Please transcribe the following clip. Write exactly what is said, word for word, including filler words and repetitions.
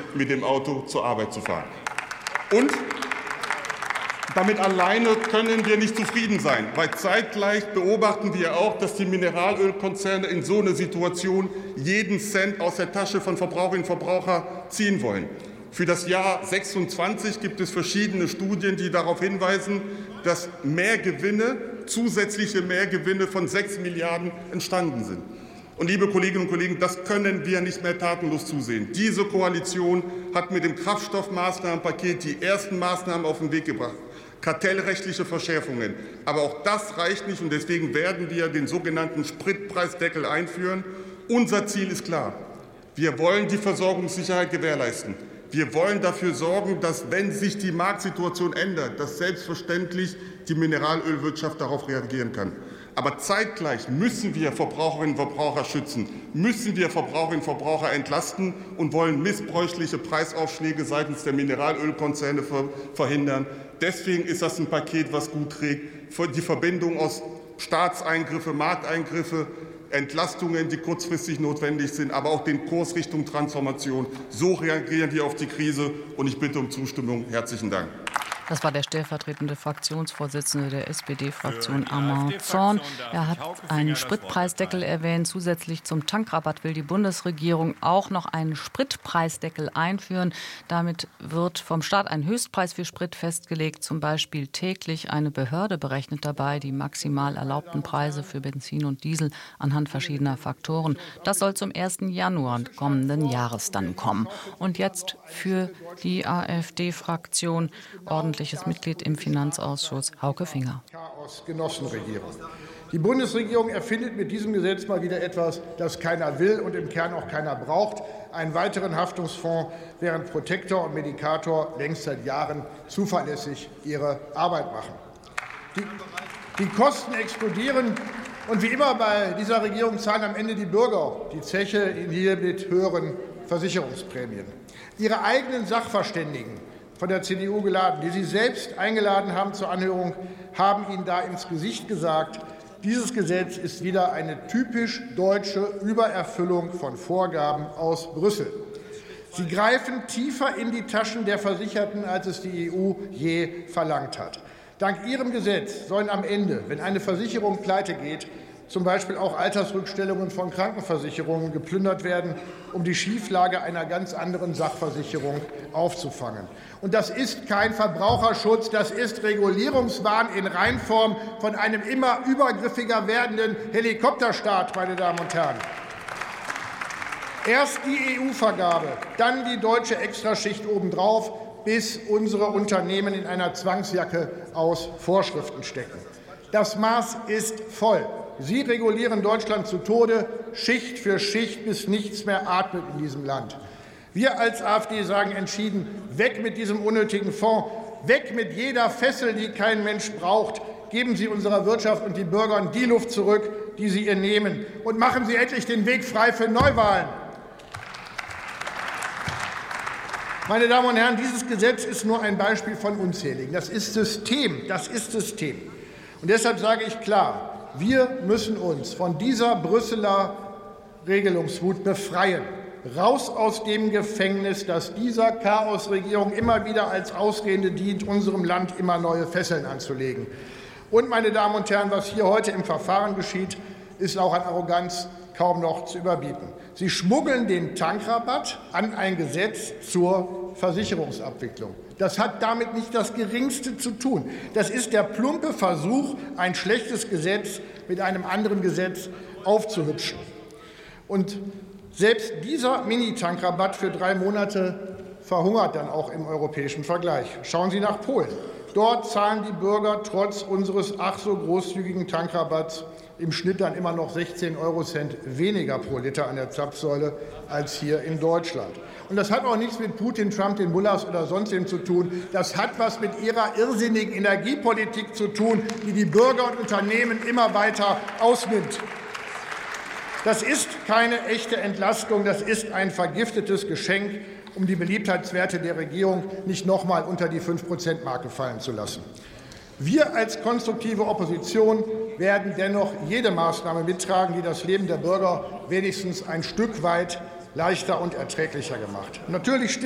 mit dem Auto zur Arbeit zu fahren. Und damit alleine können wir nicht zufrieden sein, weil zeitgleich beobachten wir auch, dass die Mineralölkonzerne in so einer Situation jeden Cent aus der Tasche von Verbraucherinnen und Verbrauchern ziehen wollen. Für das Jahr sechsundzwanzig gibt es verschiedene Studien, die darauf hinweisen, dass Mehrgewinne, zusätzliche Mehrgewinne von sechs Milliarden entstanden sind. Und liebe Kolleginnen und Kollegen, das können wir nicht mehr tatenlos zusehen. Diese Koalition hat mit dem Kraftstoffmaßnahmenpaket die ersten Maßnahmen auf den Weg gebracht. Kartellrechtliche Verschärfungen. Aber auch das reicht nicht, und deswegen werden wir den sogenannten Spritpreisdeckel einführen. Unser Ziel ist klar. Wir wollen die Versorgungssicherheit gewährleisten. Wir wollen dafür sorgen, dass, wenn sich die Marktsituation ändert, dass selbstverständlich die Mineralölwirtschaft darauf reagieren kann. Aber zeitgleich müssen wir Verbraucherinnen und Verbraucher schützen, müssen wir Verbraucherinnen und Verbraucher entlasten und wollen missbräuchliche Preisaufschläge seitens der Mineralölkonzerne verhindern. Deswegen ist das ein Paket, was gut trägt. Die Verbindung aus Staatseingriffe, Markteingriffe, Entlastungen, die kurzfristig notwendig sind, aber auch den Kurs Richtung Transformation. So reagieren wir auf die Krise, und ich bitte um Zustimmung. Herzlichen Dank. Das war der stellvertretende Fraktionsvorsitzende der S P D-Fraktion, Armand Zorn. Er hat einen Spritpreisdeckel erwähnt. Zusätzlich zum Tankrabatt will die Bundesregierung auch noch einen Spritpreisdeckel einführen. Damit wird vom Staat ein Höchstpreis für Sprit festgelegt. Zum Beispiel täglich. Eine Behörde berechnet dabei die maximal erlaubten Preise für Benzin und Diesel anhand verschiedener Faktoren. Das soll zum ersten Januar kommenden Jahres dann kommen. Und jetzt für die AfD-Fraktion ordentlich Mitglied im Finanzausschuss, Hauke Finger. Chaos-Genossenregierung. Die Bundesregierung erfindet mit diesem Gesetz mal wieder etwas, das keiner will und im Kern auch keiner braucht. Einen weiteren Haftungsfonds, während Protektor und Medikator längst seit Jahren zuverlässig ihre Arbeit machen. Die, die Kosten explodieren, und wie immer bei dieser Regierung zahlen am Ende die Bürger die Zeche hier mit höheren Versicherungsprämien. Ihre eigenen Sachverständigen von der C D U geladen, die Sie selbst eingeladen haben zur Anhörung, haben Ihnen da ins Gesicht gesagt, dieses Gesetz ist wieder eine typisch deutsche Übererfüllung von Vorgaben aus Brüssel. Sie greifen tiefer in die Taschen der Versicherten, als es die E U je verlangt hat. Dank Ihrem Gesetz sollen am Ende, wenn eine Versicherung pleite geht, zum Beispiel auch Altersrückstellungen von Krankenversicherungen geplündert werden, um die Schieflage einer ganz anderen Sachversicherung aufzufangen. Und das ist kein Verbraucherschutz, das ist Regulierungswahn in Reinform von einem immer übergriffiger werdenden Helikopterstaat, meine Damen und Herren. Erst die E U-Vergabe, dann die deutsche Extraschicht obendrauf, bis unsere Unternehmen in einer Zwangsjacke aus Vorschriften stecken. Das Maß ist voll. Sie regulieren Deutschland zu Tode, Schicht für Schicht, bis nichts mehr atmet in diesem Land. Wir als AfD sagen entschieden, weg mit diesem unnötigen Fonds, weg mit jeder Fessel, die kein Mensch braucht. Geben Sie unserer Wirtschaft und den Bürgern die Luft zurück, die sie ihr nehmen. Und machen Sie endlich den Weg frei für Neuwahlen. Meine Damen und Herren, dieses Gesetz ist nur ein Beispiel von unzähligen. Das ist System, das ist System. Und deshalb sage ich klar, wir müssen uns von dieser Brüsseler Regelungswut befreien. Raus aus dem Gefängnis, das dieser Chaosregierung immer wieder als Ausrede dient, unserem Land immer neue Fesseln anzulegen. Und, meine Damen und Herren, was hier heute im Verfahren geschieht, ist auch an Arroganz kaum noch zu überbieten. Sie schmuggeln den Tankrabatt an ein Gesetz zur Versicherungsabwicklung. Das hat damit nicht das Geringste zu tun. Das ist der plumpe Versuch, ein schlechtes Gesetz mit einem anderen Gesetz aufzuhübschen. Und selbst dieser Mini-Tankrabatt für drei Monate verhungert dann auch im europäischen Vergleich. Schauen Sie nach Polen. Dort zahlen die Bürger trotz unseres ach so großzügigen Tankrabatts im Schnitt dann immer noch sechzehn Eurocent weniger pro Liter an der Zapfsäule als hier in Deutschland. Und das hat auch nichts mit Putin, Trump, den Mullahs oder sonst wem zu tun. Das hat was mit ihrer irrsinnigen Energiepolitik zu tun, die die Bürger und Unternehmen immer weiter ausnimmt. Das ist keine echte Entlastung, das ist ein vergiftetes Geschenk, um die Beliebtheitswerte der Regierung nicht noch mal unter die fünf Prozent Marke fallen zu lassen. Wir als konstruktive Opposition werden dennoch jede Maßnahme mittragen, die das Leben der Bürger wenigstens ein Stück weit leichter und erträglicher gemacht. Natürlich